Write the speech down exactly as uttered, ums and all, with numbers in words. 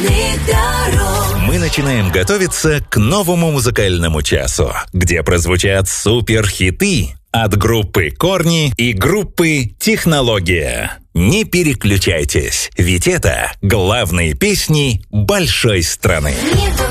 Железных дорог. Мы начинаем готовиться к новому музыкальному часу, где прозвучат суперхиты от группы «Корни» и группы «Технология». Не переключайтесь, ведь это главные песни большой страны. Нету